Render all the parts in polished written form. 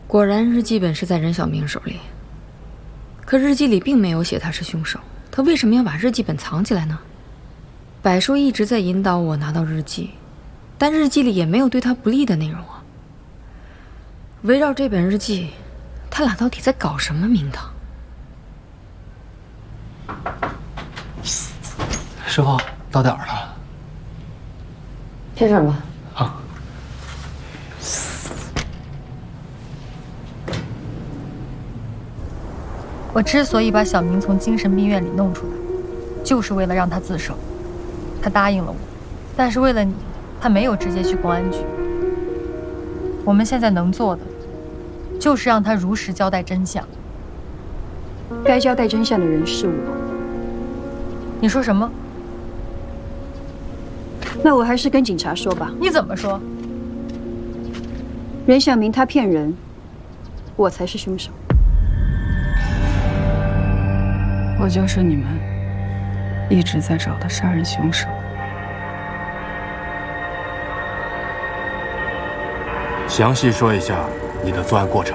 果然，日记本是在任小明手里。可日记里并没有写他是凶手，他为什么要把日记本藏起来呢？柏树一直在引导我拿到日记，但日记里也没有对他不利的内容啊。围绕这本日记，他俩到底在搞什么名堂？ 师傅，到点儿了。 贴上吧。 好。 我之所以把小明从精神病院里弄出来，就是为了让他自首。他答应了我，但是为了你，他没有直接去公安局。我们现在能做的，就是让他如实交代真相。 该交代真相的人是我。 你说什么？ 那我还是跟警察说吧。 你怎么说？ 任小明他骗人，我才是凶手。 我就是你们一直在找的杀人凶手。 详细说一下你的作案过程。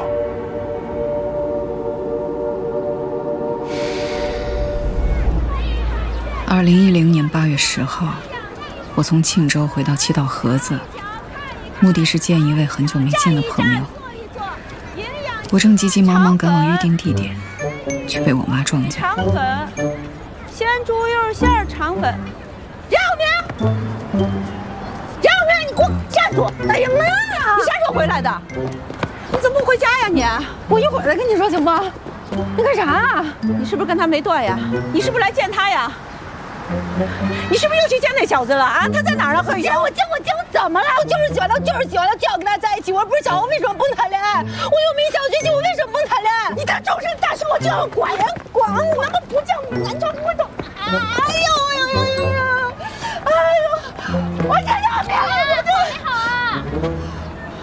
2010年8月10号，我从庆州回到七道河子，目的是见一位很久没见的朋友。我正急急忙忙赶往预定地点，却被我妈撞见。 肠粉，鲜猪肉馅肠粉。杨晓明，你给我站住！哎呀妈呀！你啥时候回来的？你怎么不回家呀你？我一会儿再跟你说行吗？你干啥啊？你是不是跟他没断呀？你是不是来见他呀？你是不是又去见那小子了啊？他在哪儿呢？见我怎么了？我就是喜欢他，就要跟他在一起。我不是小我为什么不谈恋爱？我又没小学习，我为什么不谈恋爱？你当终身大事我就要管人管我，那不叫南朝我都。哎呦！我真要命了！你好啊！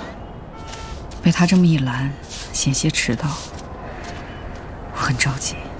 被他这么一拦，险些迟到，我很着急。